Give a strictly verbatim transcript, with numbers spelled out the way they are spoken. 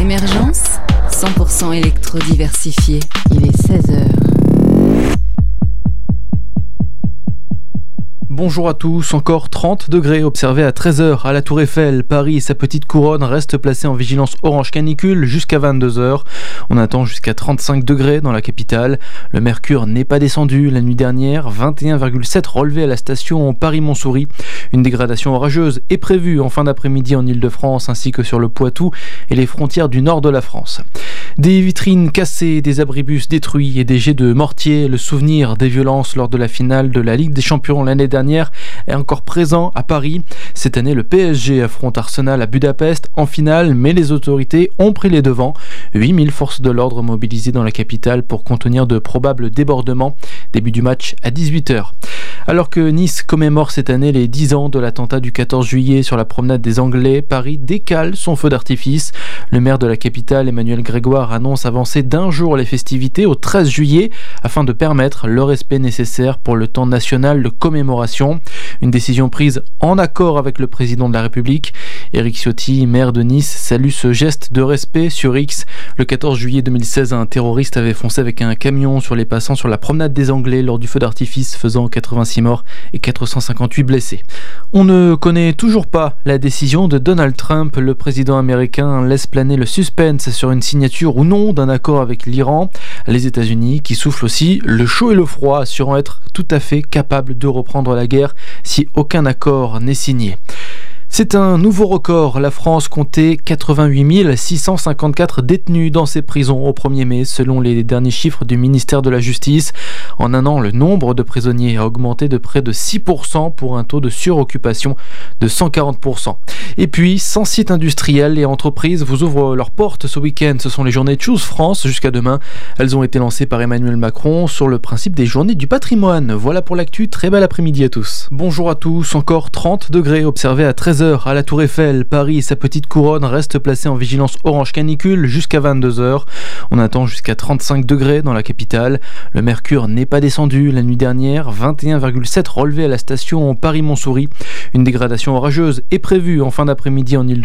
Émergence, cent pour cent électro-diversifié. Il est seize heures. Bonjour à tous, encore trente degrés observés à treize heures à la Tour Eiffel. Paris et sa petite couronne restent placés en vigilance orange canicule jusqu'à vingt-deux heures. On attend jusqu'à trente-cinq degrés dans la capitale. Le mercure n'est pas descendu la nuit dernière, vingt et un virgule sept relevés à la station Paris-Montsouris. Une dégradation orageuse est prévue en fin d'après-midi en Ile-de-France ainsi que sur le Poitou et les frontières du nord de la France. Des vitrines cassées, des abribus détruits et des jets de mortier. Le souvenir des violences lors de la finale de la Ligue des Champions l'année dernière est encore présent à Paris. Cette année, le P S G affronte Arsenal à Budapest en finale, mais les autorités ont pris les devants. huit mille forces de l'ordre mobilisées dans la capitale pour contenir de probables débordements. Début du match à dix-huit heures. Alors que Nice commémore cette année les dix ans de l'attentat du quatorze juillet sur la promenade des Anglais, Paris décale son feu d'artifice. Le maire de la capitale, Emmanuel Grégoire, annonce avancer d'un jour les festivités au treize juillet afin de permettre le respect nécessaire pour le temps national de commémoration. Une décision prise en accord avec le président de la République. Éric Ciotti, maire de Nice, salue ce geste de respect sur X. Le quatorze juillet deux mille seize, un terroriste avait foncé avec un camion sur les passants sur la promenade des Anglais lors du feu d'artifice, faisant quatre-vingt-six morts et quatre cent cinquante-huit blessés. On ne connaît toujours pas la décision de Donald Trump. Le président américain laisse planer le suspense sur une signature ou non d'un accord avec l'Iran. Les États-Unis qui soufflent aussi le chaud et le froid, assurant être tout à fait capables de reprendre la guerre si aucun accord n'est signé. C'est un nouveau record. La France comptait quatre-vingt-huit mille six cent cinquante-quatre détenus dans ses prisons au premier mai, selon les derniers chiffres du ministère de la Justice. En un an, le nombre de prisonniers a augmenté de près de six pour cent pour un taux de suroccupation de cent quarante pour cent. Et puis, cent sites industriels et entreprises vous ouvrent leurs portes ce week-end. Ce sont les journées Choose France jusqu'à demain. Elles ont été lancées par Emmanuel Macron sur le principe des journées du patrimoine. Voilà pour l'actu. Très bel après-midi à tous. Bonjour à tous. Encore trente degrés observés à treize heures à la Tour Eiffel. Paris et sa petite couronne restent placés en vigilance orange canicule jusqu'à vingt-deux heures. On attend jusqu'à trente-cinq degrés dans la capitale. Le mercure n'est pas descendu la nuit dernière, vingt et un virgule sept relevés à la station Paris-Montsouris. Une dégradation orageuse est prévue en fin d'après-midi en Ile-de-France.